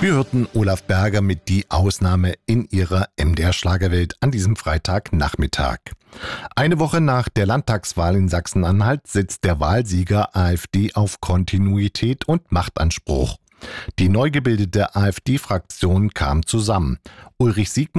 Wir hörten Olaf Berger mit Die Ausnahme in ihrer MDR-Schlagerwelt an diesem Freitagnachmittag. Eine Woche nach der Landtagswahl in Sachsen-Anhalt setzt der Wahlsieger AfD auf Kontinuität und Machtanspruch. Die neu gebildete AfD-Fraktion kam zusammen. Ulrich Siegmund